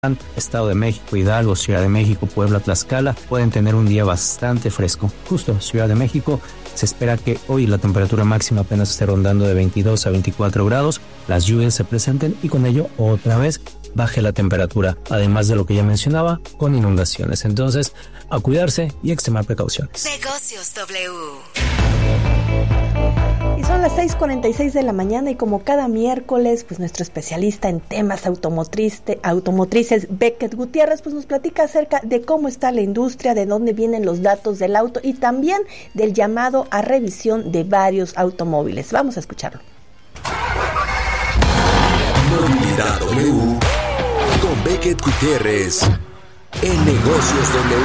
Estado de México, Hidalgo, Ciudad de México, Puebla, Tlaxcala, pueden tener un día bastante fresco. Justo Ciudad de México, se espera que hoy la temperatura máxima apenas esté rondando de 22 a 24 grados, las lluvias se presenten y con ello otra vez baje la temperatura, además de lo que ya mencionaba, con inundaciones. Entonces, a cuidarse y extremar precauciones. Negocios W. Y son las 6:46 de la mañana y como cada miércoles, pues nuestro especialista en temas automotrices, Beckett Gutiérrez, pues nos platica acerca de cómo está la industria, de dónde vienen los datos del auto y también del llamado a revisión de varios automóviles. Vamos a escucharlo. Movilidad W con Beckett Gutiérrez en Negocios W.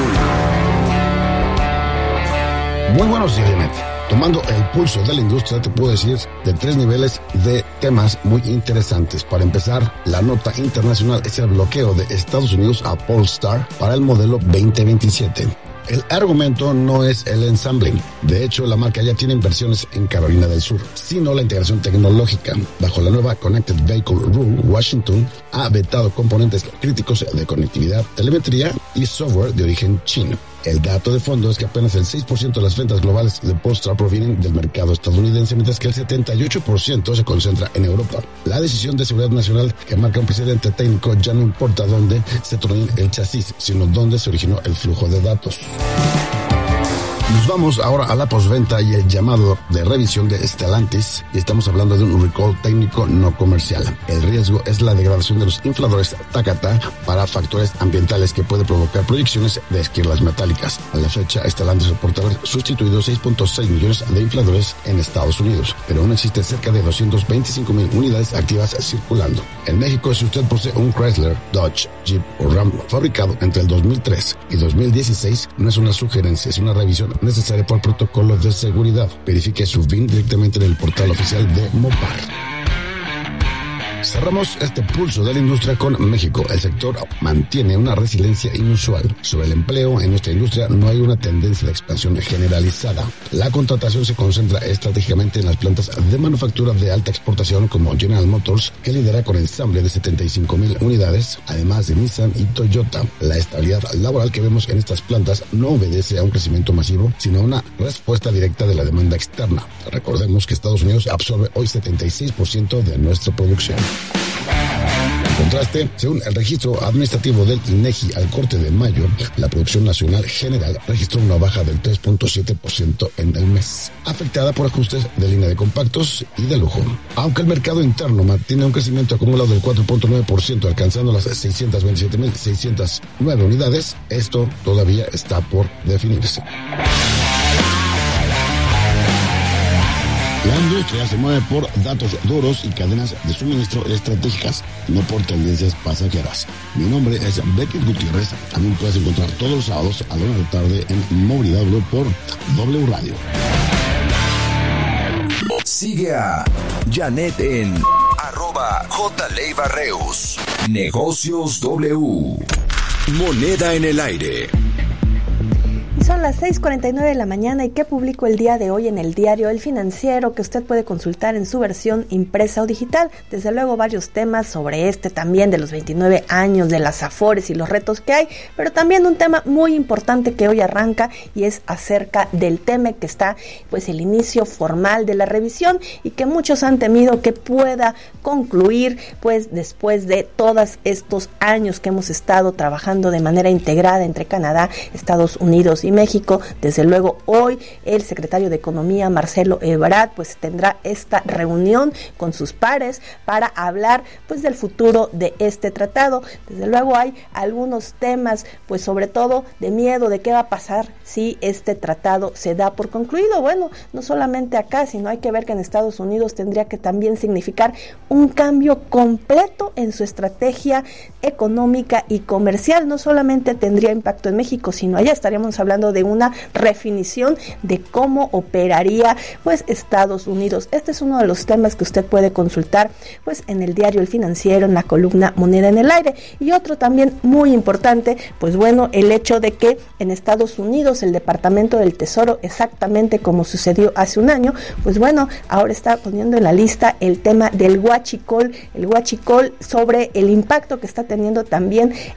Muy buenos días, Janet. Tomando el pulso de la industria, te puedo decir de 3 niveles de temas muy interesantes. Para empezar, la nota internacional es el bloqueo de Estados Unidos a Polestar para el modelo 2027. El argumento no es el ensambling. De hecho, la marca ya tiene inversiones en Carolina del Sur, sino la integración tecnológica. Bajo la nueva Connected Vehicle Rule, Washington ha vetado componentes críticos de conectividad, telemetría y software de origen chino. El dato de fondo es que apenas el 6% de las ventas globales de Polestar provienen del mercado estadounidense, mientras que el 78% se concentra en Europa. La decisión de seguridad nacional que marca un precedente técnico ya no importa dónde se torne el chasis, sino dónde se originó el flujo de datos. Nos vamos ahora a la postventa y el llamado de revisión de Stellantis, y estamos hablando de un recall técnico no comercial. El riesgo es la degradación de los infladores Takata para factores ambientales que puede provocar proyecciones de esquirlas metálicas. A la fecha, Stellantis reporta haber sustituido 6.6 millones de infladores en Estados Unidos, pero aún existe cerca de 225,000 unidades activas circulando. En México, si usted posee un Chrysler, Dodge, Jeep o Ram fabricado entre el 2003 y 2016, no es una sugerencia, es una revisión necesaria por protocolo de seguridad. Verifique su VIN directamente en el portal oficial de Mopar. Cerramos este pulso de la industria con México. El sector mantiene una resiliencia inusual. Sobre el empleo en nuestra industria no hay una tendencia de expansión generalizada. La contratación se concentra estratégicamente en las plantas de manufactura de alta exportación como General Motors, que lidera con ensamble de 75,000 unidades, además de Nissan y Toyota. La estabilidad laboral que vemos en estas plantas no obedece a un crecimiento masivo, sino a una respuesta directa de la demanda externa. Recordemos que Estados Unidos absorbe hoy 76% de nuestra producción. En contraste, según el registro administrativo del INEGI al corte de mayo, la producción nacional general registró una baja del 3.7% en el mes, afectada por ajustes de línea de compactos y de lujo. Aunque el mercado interno mantiene un crecimiento acumulado del 4.9%, alcanzando las 627,609 unidades, esto todavía está por definirse. La industria se mueve por datos duros y cadenas de suministro estratégicas, no por tendencias pasajeras. Mi nombre es Beckett Gutiérrez. También puedes encontrar todos los sábados a la 1 de la tarde en Movilidad W por W Radio. Sigue a Janet en @JLeibarreus. Negocios W. Moneda en el aire. Son las 6:49 de la mañana y ¿qué publicó el día de hoy en el diario El Financiero? Que usted puede consultar en su versión impresa o digital. Desde luego varios temas sobre también de los 29 años de las Afores y los retos que hay, pero también un tema muy importante que hoy arranca y es acerca del TEMEC, que está pues el inicio formal de la revisión y que muchos han temido que pueda concluir pues después de todos estos años que hemos estado trabajando de manera integrada entre Canadá, Estados Unidos y México. Desde luego hoy el secretario de Economía, Marcelo Ebrard, pues tendrá esta reunión con sus pares para hablar pues del futuro de este tratado. Desde luego hay algunos temas pues sobre todo de miedo de qué va a pasar si este tratado se da por concluido. Bueno, no solamente acá, sino hay que ver que en Estados Unidos tendría que también significar un cambio completo en su estrategia económica y comercial. No solamente tendría impacto en México, sino allá estaríamos hablando hablando de una definición de cómo operaría pues Estados Unidos. Este es uno de los temas que usted puede consultar pues en el diario El Financiero, en la columna Moneda en el Aire. Y otro también muy importante, pues bueno, el hecho de que en Estados Unidos el Departamento del Tesoro, exactamente como sucedió hace un año, pues bueno, ahora está poniendo en la lista el tema del huachicol, sobre el impacto que está teniendo también